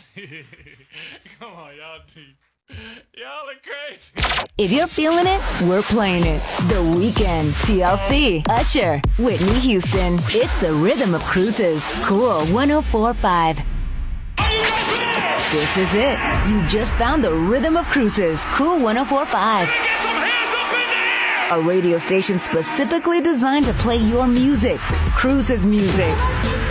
Come on, y'all deep. Y'all are crazy. If you're feeling it, we're playing it. The Weeknd, TLC, Usher, Whitney Houston. It's the rhythm of cruises. Cool 104.5. This is it. You just found the rhythm of cruises. Cool 104.5. A radio station specifically designed to play your music. Cruises music.